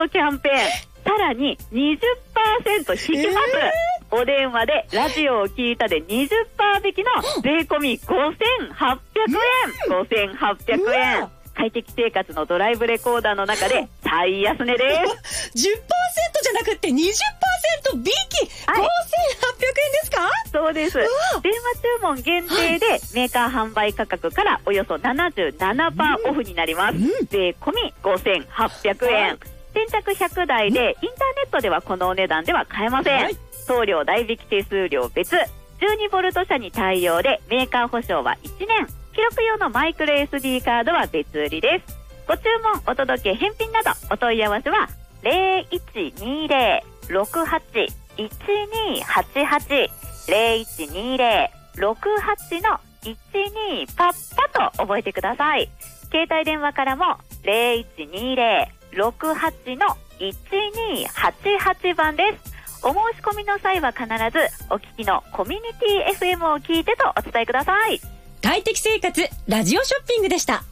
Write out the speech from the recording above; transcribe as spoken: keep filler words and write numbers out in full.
キャンペーン、さらに にじゅっパーセント 引きます、えー、お電話でラジオを聞いたで にじゅっパーセント 引きの税込みごせんはっぴゃくえん、ごせんはっぴゃくえん、快適生活のドライブレコーダーの中で最安値です。 じゅっパーセント じゃなくて にじゅっパーセント 引き、はい、ごせんはっぴゃくえんですか？ そうです。電話注文限定で、はい、メーカー販売価格からおよそ ななじゅうななパーセント オフになります、うん、税込みごせんはっぴゃくえん、はい、先着ひゃくだいで、うん、インターネットではこのお値段では買えません、はい、送料代引き手数料別、じゅうにボルト車に対応でメーカー保証はいちねん、記録用のマイクロ エスディー カードは別売りです。ご注文、お届け、返品などお問い合わせは ゼロいちにゼロ ろくはち いちにはちはち ゼロいちにゼロ ろくはち いちにパッパと覚えてください。携帯電話からも ゼロいちにゼロ ろくはち いちにはちはち 番です。お申し込みの際は必ずお聞きのコミュニティ エフエム を聞いてとお伝えください。 快適生活ラジオショッピングでした。